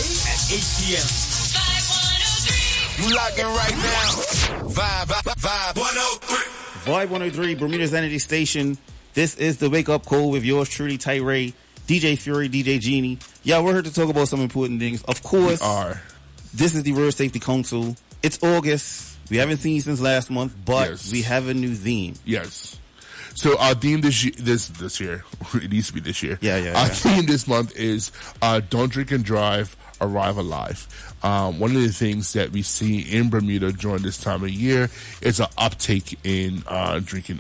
at 8 p.m. You locking right now. Vibe 103. Vibe 103, Bermuda's Energy Station. This is the Wake Up Call with yours truly, Tyree, DJ Fury, DJ Genie. Yeah, we're here to talk about some important things. Of course, this is the Road Safety Council. It's August. We haven't seen you since last month, but we have a new theme. Yes. So our theme this year, it needs to be this year. Our theme this month is Don't Drink and Drive, Arrive Alive. One of the things that we see in Bermuda during this time of year is an uptake in drinking.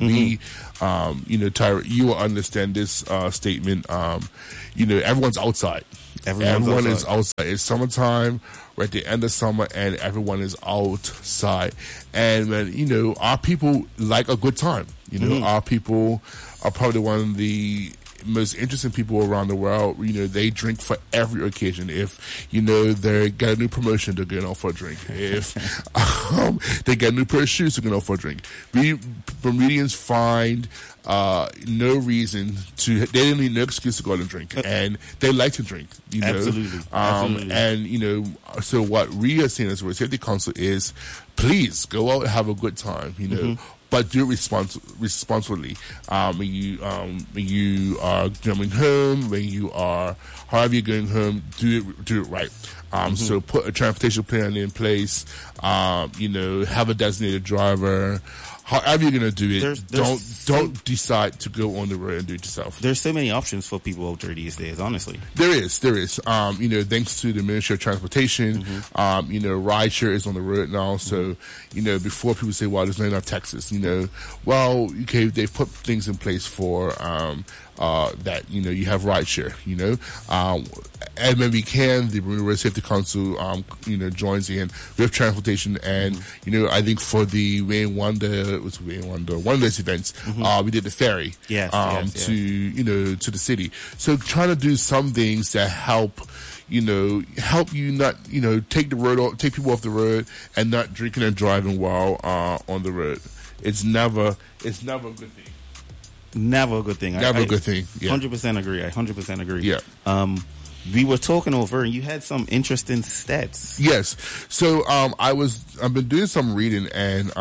Tyra, you will understand this statement. Everyone's outside. Everyone is outside. It's summertime. We're at the end of summer, and everyone is outside. And our people like a good time. Our people are probably one of the most interesting people around the world. They drink for every occasion. If they get a new promotion, they're going out for a drink. If they get a new pair of shoes, they're going out for a drink. We Bermudians find no reason to. They didn't need no excuse to go out and drink, and they like to drink. Absolutely. And so what we are saying as a Road Safety Council is, please go out and have a good time. But do it responsibly. When you are coming home, when you are however you're going home, do it right. So put a transportation plan in place. Have a designated driver. However you're gonna do it, don't decide to go on the road and do it yourself. There's so many options for people out there these days, honestly. There is. Thanks to the Ministry of Transportation, rideshare is on the road now. So, before people say, well, there's not enough taxis, they've put things in place for that, you have rideshare, and when we can, the Bermuda Road Safety Council, joins in with transportation. And, I think for the one of those events, we did the ferry, to the city. So trying to do some things that help you not, take people off the road and not drinking and driving while, on the road. It's never a good thing. Never a good thing. Never a good thing. Yeah. 100% agree. I 100% agree. Yeah. We were talking over, and you had some interesting stats. Yes. So I've been doing some reading, and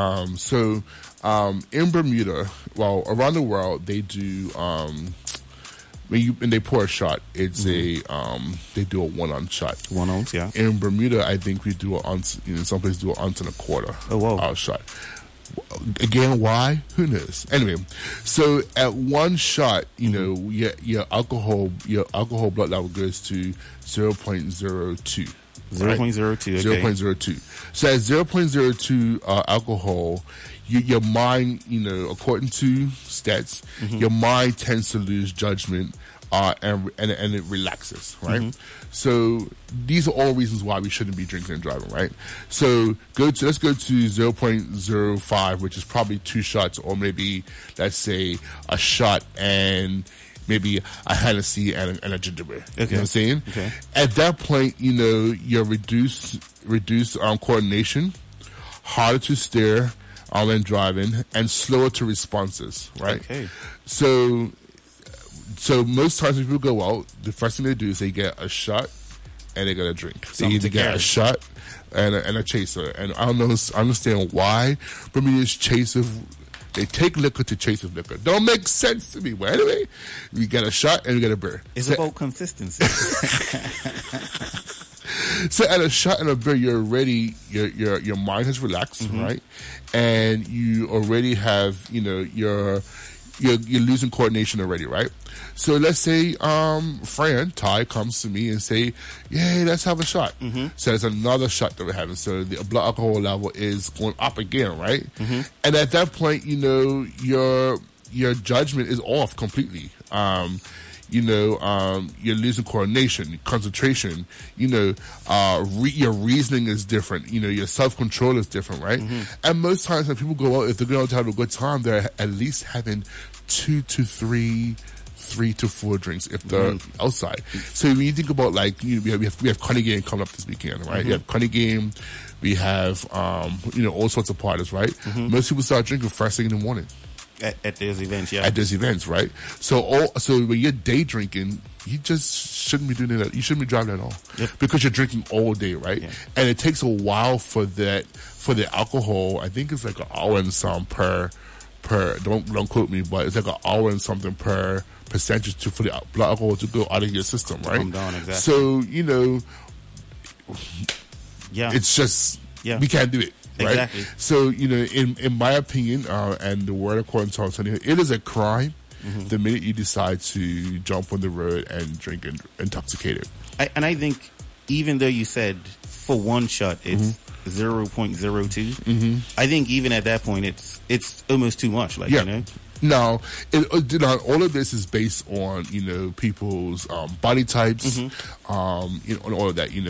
in Bermuda, around the world, they do when they pour a shot, it's they do a 1 ounce shot. 1 ounce, yeah. In Bermuda, I think we do an ounce. Some places do an ounce and a quarter. Oh, wow. Shot. Again, why? Who knows? Anyway, so at one shot, your alcohol blood level goes to 0.02. 0.02. Okay. 0.02. So at 0.02 alcohol, your mind, according to stats, your mind tends to lose judgment, and it relaxes, right? So these are all reasons why we shouldn't be drinking and driving, right? So let's go to 0.05, which is probably 2 shots, or maybe let's say a shot and maybe a Hennessy and a ginger beer. Okay. You know what I'm saying? Okay. At that point, you're reduced coordination, harder to steer when driving, and slower to responses, right? Okay. So most times when people go out, the first thing they do is they get a shot and they get a drink. They either get a shot and a chaser. And I don't understand why Bermuda's they take liquor to chase with liquor. Don't make sense to me. But anyway, you get a shot and you get a beer. It's about consistency. So at a shot and a beer, you're already your mind has relaxed, right? And you already have you're losing coordination already, right? So let's say Ty comes to me and say, "Yay, let's have a shot." So there's another shot that we're having. So the blood alcohol level is going up again, right? And at that point, your judgment is off completely. You're losing coordination, concentration, your reasoning is different, your self-control is different, right? And most times when people go out, if they're going out to have a good time, they're at least having 2 to 3 to 4 drinks if they're outside. So when you think about we have Connie Game coming up this weekend, right? You have Connie Game, we have all sorts of parties, right? Most people start drinking first thing in the morning. at those events. Yeah, at those events, right? So when you're day drinking, you just shouldn't be doing that. You shouldn't be driving at all because you're drinking all day, right? Yeah. And it takes a while for the alcohol. I think it's like an hour and some per. Don't quote me, but it's like an hour and something per percentage for the blood alcohol to go out of your system, right? Come down, exactly. So it's just we can't do it. Right? Exactly. So, in my opinion, and the word according to Antonio, it is a crime the minute you decide to jump on the road and drink intoxicated. I think even though you said for one shot it's 0.02, I think even at that point it's almost too much. Now, all of this is based on people's body types, and all of that.